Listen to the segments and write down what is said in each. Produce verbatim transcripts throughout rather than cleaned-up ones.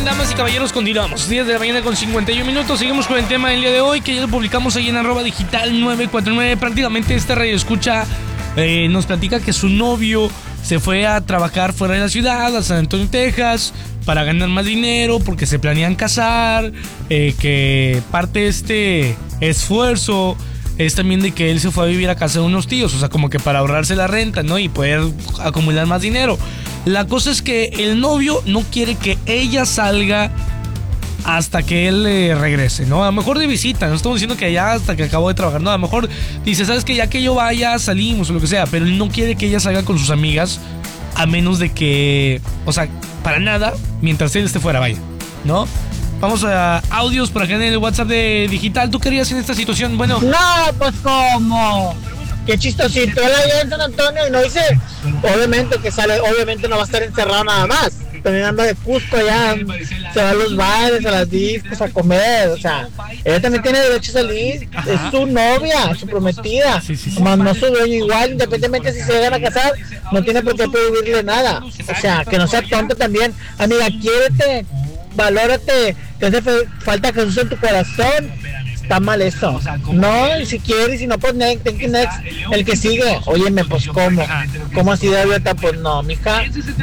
damas y caballeros, continuamos. diez de la mañana con cincuenta y un minutos. Seguimos con el tema del día de hoy, que ya lo publicamos ahí en arroba digital nueve cuatro nueve. Prácticamente esta radio escucha eh, nos platica que su novio se fue a trabajar fuera de la ciudad, a San Antonio, Texas, para ganar más dinero, porque se planean casar, eh, que parte de este esfuerzo es también de que él se fue a vivir a casa de unos tíos, o sea, como que para ahorrarse la renta, ¿no? Y poder acumular más dinero. La cosa es que el novio no quiere que ella salga hasta que él eh, regrese, ¿no? A lo mejor de visita, no estamos diciendo que allá hasta que acabó de trabajar, no, a lo mejor dice, ¿sabes qué? Ya que yo vaya, salimos o lo que sea, pero él no quiere que ella salga con sus amigas, a menos de que, o sea, para nada, mientras él esté fuera, vaya, ¿no? Vamos a audios por acá en el WhatsApp de Digital. ¿Tú qué harías en esta situación? Bueno, no, pues ¿cómo? Qué chistosito, él allá en San Antonio y no dice, obviamente que sale, obviamente no va a estar encerrado nada más. También anda de Cusco allá, se va a los bares, a las discos, a comer, o sea, ella también tiene derecho a salir, ajá, es su novia, su prometida, sí, sí, sí. Más no su dueño, igual, independientemente si se llegan a casar, no tiene por qué prohibirle nada, o sea, que no sea tonto también, amiga, quiérete, valórate, te hace falta Jesús en tu corazón. Está mal esto. No, y si quieres, y si no, pues next, next, el que sigue. Óyeme, pues ¿cómo? ¿Cómo así de abierta? Pues no, mija.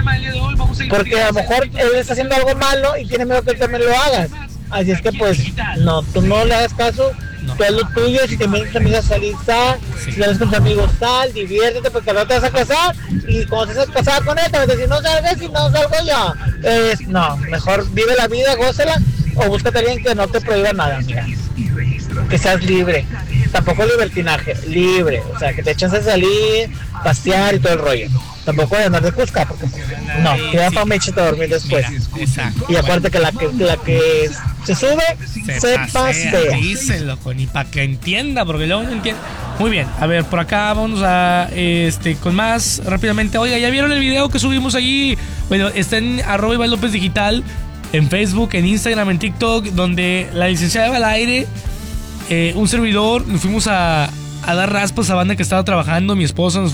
Porque a lo mejor él está haciendo algo malo y tiene miedo que tú también lo hagas. Así es que pues, no, tú no le hagas caso. Tú haz lo tuyo, si te vienes con tus amigas a salir, sal, si sales con tus amigos, sal, diviértete, porque no te vas a casar, y cuando te vas a casar con él, te vas a decir, no salgas y no salgo yo. Eh, no, mejor vive la vida, gózala, o búscate a alguien que no te prohíba nada, mira. Que seas libre, tampoco libertinaje, libre, o sea, que te eches a salir, pasear y todo el rollo. Tampoco de andar de Cusca, porque no, queda para me echarte a dormir después. Exacto. Y aparte que la que la que se sube, se, se pasea. Díselo, ni para que entienda, porque luego no entiende. Muy bien, a ver, por acá vamos a este con más rápidamente. Oiga, ¿ya vieron el video que subimos allí? Bueno, está en arroba Iván López Digital, en Facebook, en Instagram, en TikTok, donde la licenciada va al aire, eh, un servidor, nos fuimos a, a dar raspas a banda que estaba trabajando, mi esposa nos fue